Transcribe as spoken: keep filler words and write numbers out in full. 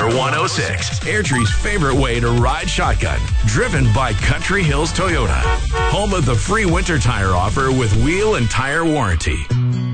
Power one oh six, Airdrie's favorite way to ride shotgun. Driven by Country Hills Toyota. Home of the free winter tire offer with wheel and tire warranty.